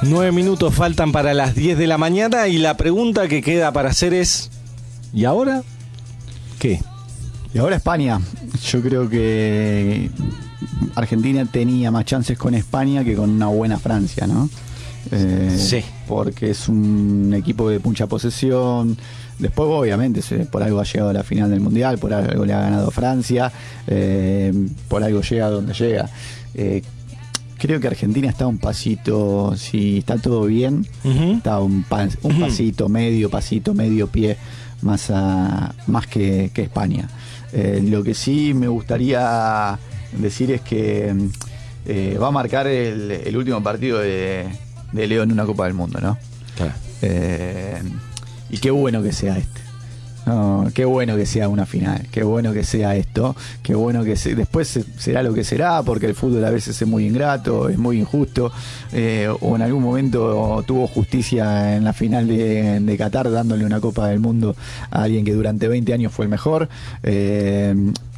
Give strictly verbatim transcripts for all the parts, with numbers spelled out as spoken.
Nueve minutos faltan para las diez de la mañana y la pregunta que queda para hacer es: ¿y ahora qué? Y ahora España. Yo creo que Argentina tenía más chances con España que con una buena Francia, ¿no? Eh, sí. Porque es un equipo de mucha posesión. Después, obviamente, por algo ha llegado a la final del Mundial, por algo le ha ganado Francia, eh, por algo llega a donde llega. Eh, Creo que Argentina está un pasito, si está todo bien, uh-huh. está un, pa, un pasito, medio pasito, medio pie más, a, más que, que España. Eh, lo que sí me gustaría decir es que eh, va a marcar el, el último partido de, de Leo en una Copa del Mundo, ¿no? Claro. Eh, y qué bueno que sea este. No, qué bueno que sea una final, qué bueno que sea esto, qué bueno que se, después se, será lo que será, porque el fútbol a veces es muy ingrato, es muy injusto, eh, o en algún momento tuvo justicia en la final de, de Qatar dándole una Copa del Mundo a alguien que durante veinte años fue el mejor, eh,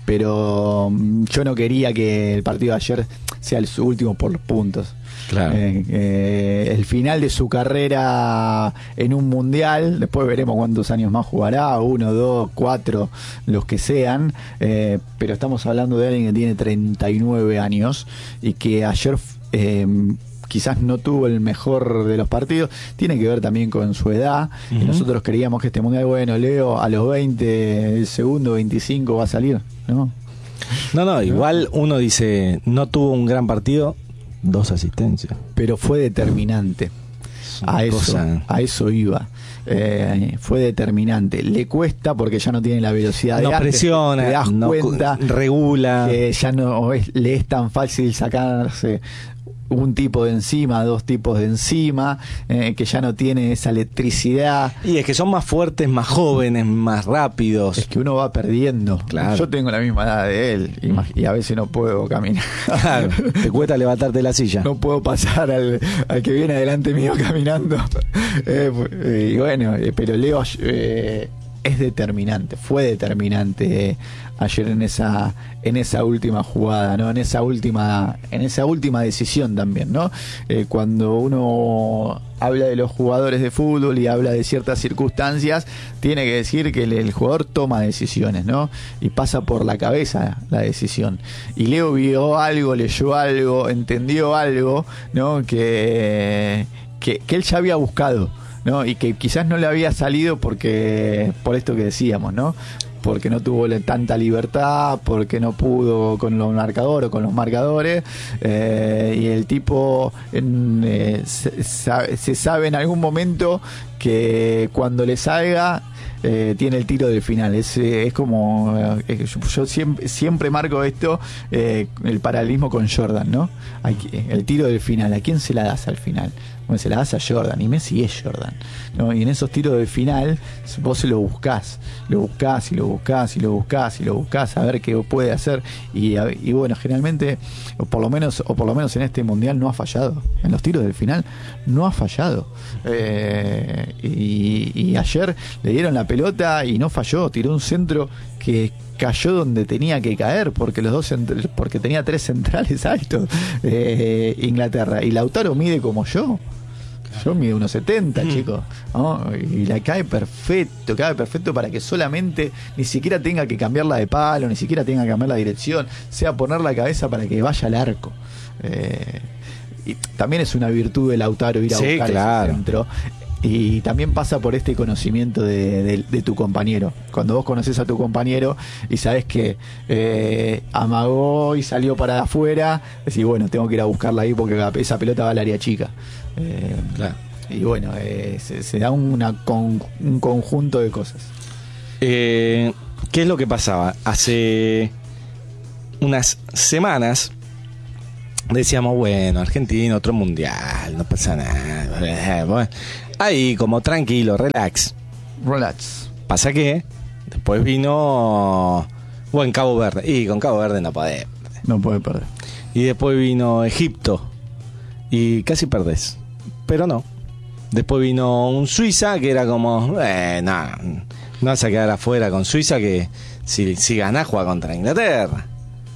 pero yo no quería que el partido de ayer sea el último por los puntos. Claro. Eh, eh, el final de su carrera en un mundial, después veremos cuántos años más jugará, uno, dos, cuatro, los que sean, eh, pero estamos hablando de alguien que tiene treinta y nueve años y que ayer eh, quizás no tuvo el mejor de los partidos, tiene que ver también con su edad, uh-huh. y nosotros creíamos que este mundial, bueno, Leo a los veinte, el segundo, veinticinco va a salir, ¿no? No, no, igual uno dice, no tuvo un gran partido, dos asistencias. Pero fue determinante. A eso, cosa... a eso iba. Eh, fue determinante. Le cuesta porque ya no tiene la velocidad no de antes. Presiona, te das no cuenta, regula. Que ya no es, le es tan fácil sacarse un tipo de encima, dos tipos de encima, eh, que ya no tiene esa electricidad. Y es que son más fuertes, más jóvenes, más rápidos. Es que uno va perdiendo. Claro. Yo tengo la misma edad de él y, y a veces no puedo caminar. Claro. Te cuesta levantarte de la silla. No puedo pasar al, al que viene adelante mío caminando. Eh, eh, y bueno, eh, pero Leo eh, es determinante, fue determinante eh, ayer en esa en esa última jugada, ¿no? En esa última en esa última decisión también, ¿no? Eh, cuando uno habla de los jugadores de fútbol y habla de ciertas circunstancias, tiene que decir que el, el jugador toma decisiones, ¿no? Y pasa por la cabeza la decisión. Y Leo vio algo, leyó algo, entendió algo, ¿no? Que que, que él ya había buscado, ¿no? Y que quizás no le había salido porque por esto que decíamos, ¿no? Porque no tuvo tanta libertad, porque no pudo con los marcadores o con los marcadores, eh, y el tipo en, eh, se, sabe, se sabe en algún momento que cuando le salga eh, tiene el tiro del final. Es, es como eh, yo, yo siempre, siempre marco esto, eh, el paralelismo con Jordan, ¿no? Hay, el tiro del final, ¿a quién se la das al final? Bueno, se la das a Jordan, y Messi es Jordan, ¿no? Y en esos tiros de final vos se lo buscás, lo buscás y lo buscás y lo buscás y lo buscás a ver qué puede hacer, y, y bueno, generalmente, o por lo menos o por lo menos en este mundial no ha fallado, en los tiros del final no ha fallado, eh, y, y ayer le dieron la pelota y no falló, tiró un centro que cayó donde tenía que caer, porque los dos porque tenía tres centrales altos, eh, Inglaterra, y Lautaro mide como yo. Yo mido unos setenta, mm. chicos, ¿no? Y la cae perfecto, cae perfecto para que solamente ni siquiera tenga que cambiarla de palo, ni siquiera tenga que cambiar la dirección, sea poner la cabeza para que vaya al arco. Eh, y también es una virtud de Lautaro ir a sí, buscar claro. ese centro. Y también pasa por este conocimiento de, de, de tu compañero. Cuando vos conoces a tu compañero y sabés que eh, amagó y salió para afuera, decís, bueno, tengo que ir a buscarla ahí porque esa pelota va al área chica. Eh, claro. Y bueno, eh, se, se da una con, un conjunto de cosas. Eh, ¿Qué es lo que pasaba? Hace unas semanas decíamos, bueno, Argentina, otro mundial, no pasa nada. Bueno, ahí, como tranquilo, relax. Relax. Pasa que después vino, bueno, Cabo Verde. Y con Cabo Verde no podés. No puede perder. Y después vino Egipto. Y casi perdés. Pero no. Después vino un Suiza que era como, eh, no, no vas a quedar afuera con Suiza, que si, si ganás juega contra Inglaterra.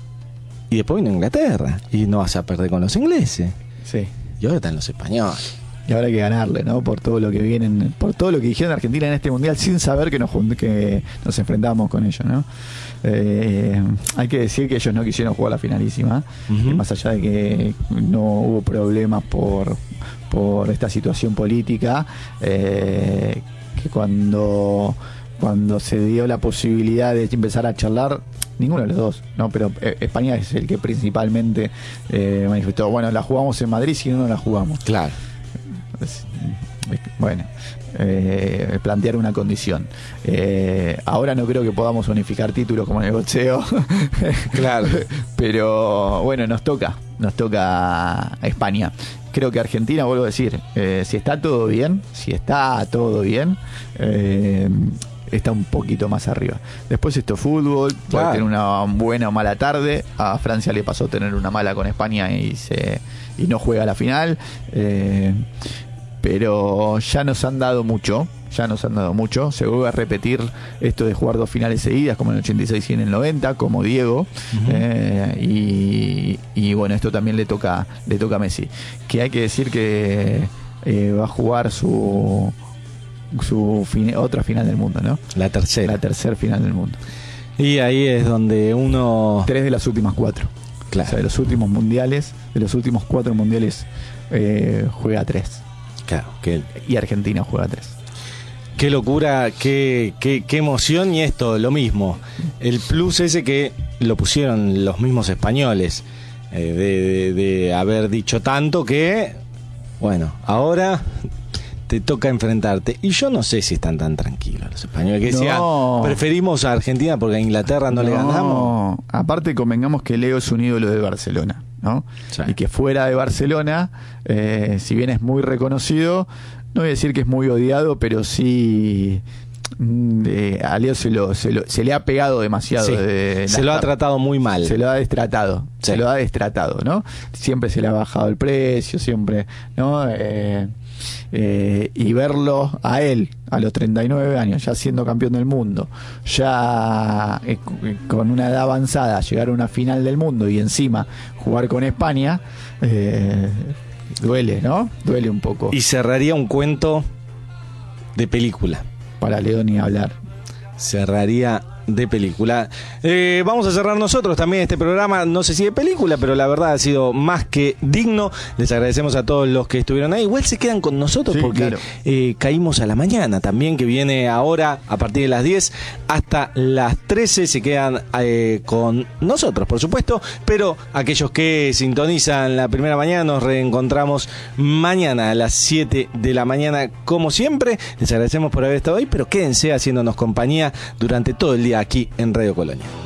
Y después vino Inglaterra y no vas a perder con los ingleses. Sí. Y ahora están los españoles. y ahora hay que ganarle, ¿no? Por todo lo que vienen, por todo lo que dijeron de Argentina en este mundial sin saber que nos que nos enfrentamos con ellos, ¿no? Eh, hay que decir que ellos no quisieron jugar la finalísima, uh-huh. más allá de que no hubo problemas por por esta situación política, eh, que cuando cuando se dio la posibilidad de empezar a charlar, ninguno de los dos, no, pero eh, España es el que principalmente eh, manifestó, bueno, la jugamos en Madrid, si no, no la jugamos. Claro. Es, es, bueno, eh, plantear una condición. Eh, ahora no creo que podamos unificar títulos como en el boxeo. Claro. Pero bueno, nos toca, nos toca a España. Creo que Argentina, vuelvo a decir, eh, si está todo bien, si está todo bien, eh, está un poquito más arriba. Después esto es fútbol, claro. Puede tener una buena o mala tarde. A Francia le pasó tener una mala con España y se y no juega la final. Eh, pero ya nos han dado mucho, ya nos han dado mucho. Se vuelve a repetir esto de jugar dos finales seguidas, como en el ochenta y seis y en el noventa, como Diego. Uh-huh. eh, y, y bueno, esto también le toca, le toca a Messi. Que hay que decir que eh, va a jugar su su fin, otra final del mundo, ¿no? La tercera. La tercera final del mundo. Y ahí es donde uno... Tres de las últimas cuatro. Claro. O sea, de los últimos mundiales, de los últimos cuatro mundiales, eh, juega tres. Claro. Que... Y Argentina juega tres. Qué locura, qué, qué, qué emoción. Y esto, lo mismo. El plus ese que lo pusieron los mismos españoles, eh, de, de, de haber dicho tanto que, bueno, ahora... te toca enfrentarte. Y yo no sé si están tan tranquilos los españoles. Que decían, no. preferimos a Argentina porque a Inglaterra no, no le ganamos. Aparte, convengamos que Leo es un ídolo de Barcelona, ¿no? Sí. Y que fuera de Barcelona, eh, si bien es muy reconocido, no voy a decir que es muy odiado, pero sí... Eh, a Leo se, lo, se, lo, se le ha pegado demasiado. Sí, de, se lo ha tratado muy mal. Se lo ha destratado. Sí. Se lo ha destratado, ¿no? Siempre se le ha bajado el precio, siempre, ¿no? Eh, Eh, y verlo a él a los treinta y nueve años ya siendo campeón del mundo, ya eh, con una edad avanzada, llegar a una final del mundo y encima jugar con España, eh, duele, ¿no? Duele un poco. Y cerraría un cuento de película. Para Leo ni hablar. Cerraría de película. Eh, vamos a cerrar nosotros también este programa, no sé si de película, pero la verdad ha sido más que digno. Les agradecemos a todos los que estuvieron ahí. Igual se quedan con nosotros, sí, porque claro. eh, caímos a la mañana también, que viene ahora a partir de las diez hasta las trece. Se quedan eh, con nosotros, por supuesto, pero aquellos que sintonizan la primera mañana, nos reencontramos mañana a las siete de la mañana, como siempre. Les agradecemos por haber estado ahí, pero quédense haciéndonos compañía durante todo el día aquí en Radio Colonia.